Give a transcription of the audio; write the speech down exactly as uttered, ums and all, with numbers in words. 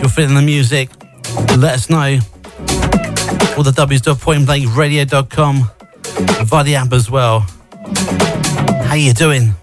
you're feeling the music, let us know. All the w's dot point blank radio dot com, via the app as well. How you doing?